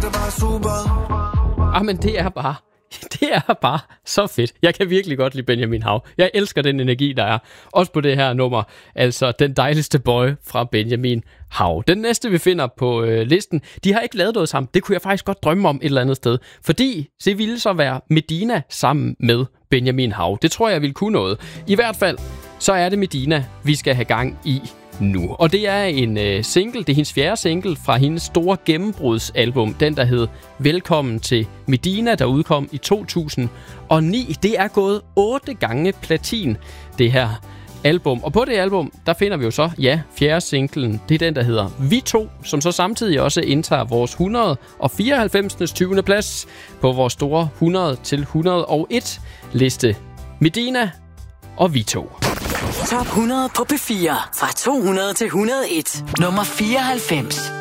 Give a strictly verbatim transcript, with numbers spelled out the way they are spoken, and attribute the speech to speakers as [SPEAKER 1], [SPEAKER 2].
[SPEAKER 1] Ah, men det er bare... Det er bare så fedt. Jeg kan virkelig godt lide Benjamin Hav. Jeg elsker den energi, der er. Også på det her nummer. Altså, Den dejligste boy fra Benjamin Hav. Den næste, vi finder på øh, listen, de har ikke lavet noget sammen. Det kunne jeg faktisk godt drømme om et eller andet sted. Fordi det ville så være Medina sammen med Benjamin Hav. Det tror jeg ville kunne noget. I hvert fald, så er det Medina, vi skal have gang i nu. Og det er en øh, single, det er hendes fjerde single fra hendes store gennembrudsalbum, den der hed Velkommen til Medina, der udkom i to tusind og ni. Det er gået otte gange platin, det her album. Og på det album, der finder vi jo så, ja, fjerde singlen, det er den, der hedder Vi To, som så samtidig også indtager vores et hundrede og fireoghalvfems. tyvende plads på vores store hundrede til et hundrede og en liste. Medina og Vi To.
[SPEAKER 2] Top hundrede på P fire. Fra to hundrede til et hundrede og en. Nummer fireoghalvfems.